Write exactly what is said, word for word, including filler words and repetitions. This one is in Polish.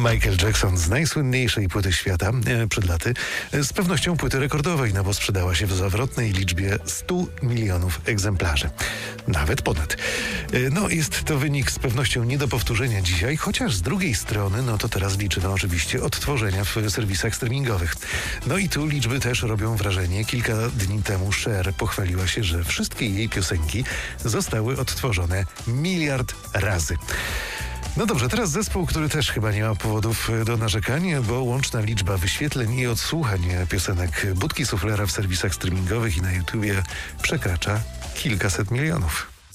Michael Jackson z najsłynniejszej płyty świata e, przed laty, e, z pewnością płyty rekordowej, no bo sprzedała się w zawrotnej liczbie stu milionów egzemplarzy. Nawet ponad. E, no jest to wynik z pewnością nie do powtórzenia dzisiaj, chociaż z drugiej strony, no to teraz liczymy oczywiście odtworzenia w serwisach streamingowych. No i tu liczby też robią wrażenie. Kilka dni temu Cher pochwaliła się, że wszystkie jej piosenki zostały odtworzone miliard razy. No dobrze, teraz zespół, który też chyba nie ma powodów do narzekania, bo łączna liczba wyświetleń i odsłuchań piosenek Budki Suflera w serwisach streamingowych i na YouTubie przekracza kilkaset milionów.